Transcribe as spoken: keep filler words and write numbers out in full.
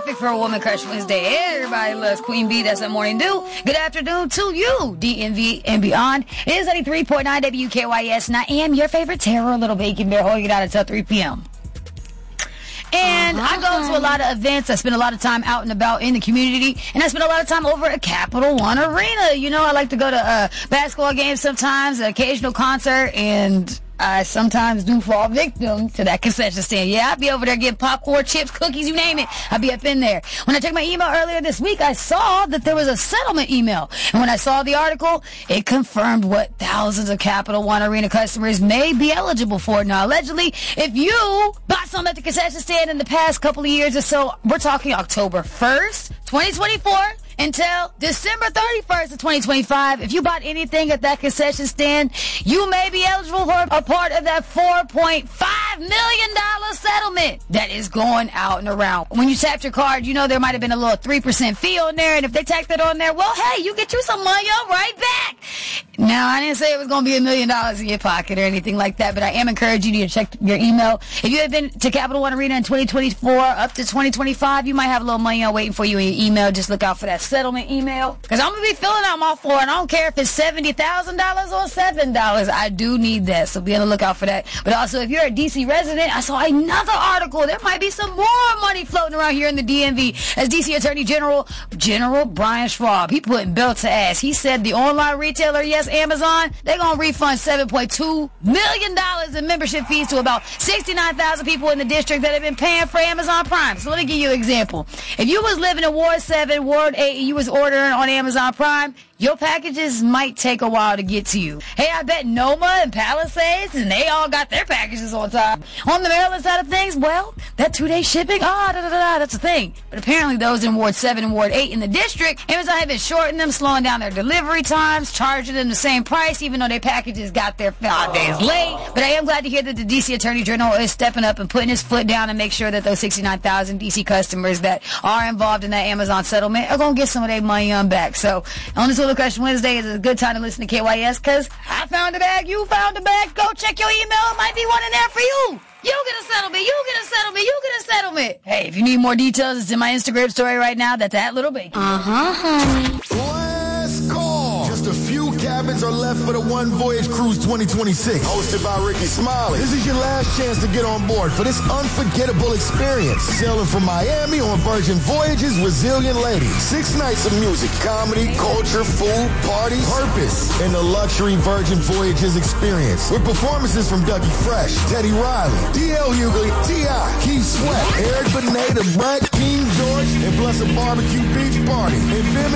Perfect for a Woman Crush Wednesday. Everybody loves Queen Bee. That's our morning dew. Good afternoon to you, D M V and beyond. It is ninety-three point nine W K Y S, and I am your favorite terror, Little Bacon Bear, holding it out until three p.m. And uh-huh. I go to a lot of events. I spend a lot of time out and about in the community. And I spend a lot of time over at Capital One Arena. You know, I like to go to uh, basketball games sometimes, an occasional concert, and I sometimes do fall victim to that concession stand. Yeah, I'll be over there getting popcorn, chips, cookies, you name it. I'll be up in there. When I checked my email earlier this week, I saw that there was a settlement email. And when I saw the article, it confirmed what thousands of Capital One Arena customers may be eligible for. Now, allegedly, if you bought something at the concession stand in the past couple of years or so, we're talking October first, twenty twenty-four, until December thirty-first of twenty twenty-five, if you bought anything at that concession stand, you may be eligible for a part of that four point five million dollars settlement that is going out and around. When you tapped your card, you know there might have been a little three percent fee on there, and if they tacked that on there, well, hey, you get you some money on right back. Now, I didn't say it was going to be a million dollars in your pocket or anything like that, but I am encouraging you to check your email. If you have been to Capital One Arena in twenty twenty-four up to twenty twenty-five, you might have a little money on waiting for you in your email. Just look out for that settlement email, because I'm going to be filling out my floor, and I don't care if it's seventy thousand dollars or seven dollars. I do need that, so be on the lookout for that. But also, if you're a D C resident, I saw another article. There might be some more money floating around here in the D M V. As D C Attorney General, General Brian Schwab, he putting belt to ass. He said the online retailer, yes, Amazon, they're going to refund seven point two million dollars in membership fees to about sixty-nine thousand people in the district that have been paying for Amazon Prime. So let me give you an example. If you was living in Ward seven, Ward eight, and you was ordering on Amazon Prime, your packages might take a while to get to you. Hey, I bet Noma and Palisades, and they all got their packages on time. On the Maryland side of things, well, that two-day shipping, ah, da, da, da, da, that's a thing. But apparently those in Ward seven and Ward eight in the district, Amazon have been shorting them, slowing down their delivery times, charging them the same price, even though their packages got there five days late. But I am glad to hear that the D C Attorney General is stepping up and putting his foot down and make sure that those sixty-nine thousand D C customers that are involved in that Amazon settlement are going to get some of their money on back. So on this Little Crush Wednesday is a good time to listen to K Y S, because I found a bag, you found a bag. Go check your email. It might be one in there for you. You get a settlement. You get a settlement. You get a settlement. Hey, if you need more details, it's in my Instagram story right now. That's at Little Bacon. Uh-huh, honey. Last call. Just a few cabins are left for the One Voyage Cruise twenty twenty-six. Hosted by Ricky Smiley. This is your last chance to get on board for this unforgettable experience. Sailing from Miami on Virgin Voyages Resilient Lady. Six nights of music, comedy, culture, food, parties, purpose, and the luxury Virgin Voyages experience. With performances from Dougie Fresh, Teddy Riley, D L Hughley, T I, Keith Sweat, Eric Benet, The Brett, King George, and plus a barbecue beach party. And